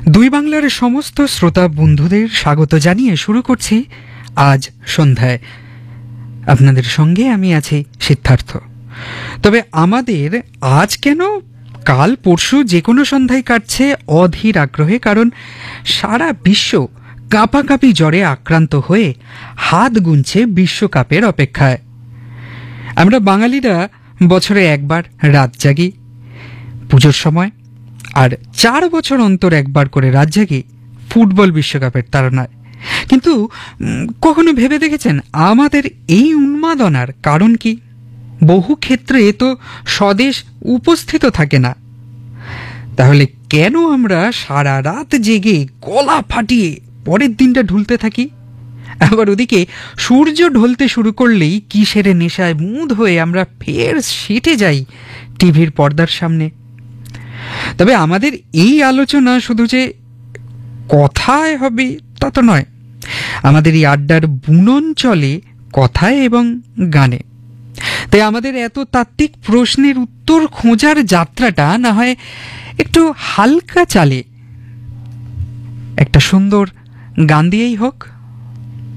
দুই বাংলার সমস্ত শ্রোতা বন্ধুদের স্বাগত জানিয়ে শুরু করছি আজ সন্ধ্যায়। আপনাদের সঙ্গে আমি আছি সিদ্ধার্থ। তবে আমাদের আজ কেন কাল পরশু যে কোনো সন্ধ্যায় কাটছে অধীর আগ্রহে, কারণ সারা বিশ্ব কাঁপাকাঁপি জ্বরে আক্রান্ত হয়ে হাত গুনছে বিশ্বকাপের অপেক্ষায়। আমরা বাঙালিরা বছরে একবার রাত জাগি পুজোর সময়, আর 4 বছর অন্তর একবার করে রাত জাগি ফুটবল বিশ্বকাপের তাড়নায়। কিন্তু কখনো ভেবে দেখেছেন আমাদের এই উন্মাদনার কারণ কি? বহু ক্ষেত্রে তো স্বদেশ উপস্থিত থাকে না। তাহলে কেন আমরা সারা রাত জেগে গলা ফাটিয়ে পরের দিনটা ঢুলতে থাকি? আবার ওদিকে সূর্য ঢলতে শুরু করলেই কিসের নেশায় মুদ হয়ে আমরা ফের সেটে যাই টিভির পর্দার সামনে। তবে আমাদের এই আলোচনা শুধু যে কথায় হবে তা তো নয়, আমাদের এই আড্ডার বুনন চলে কথায় এবং গানে। তাই আমাদের এত তাত্ত্বিক প্রশ্নের উত্তর খোঁজার যাত্রাটা না হয় একটু হালকা চালে একটা সুন্দর গান দিয়েই হোক।